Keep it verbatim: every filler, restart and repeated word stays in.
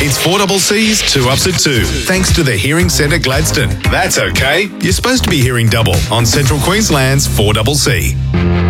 It's four C's, two ups at two, thanks to the Hearing Centre Gladstone. That's okay. You're supposed to be hearing double on Central Queensland's four C C.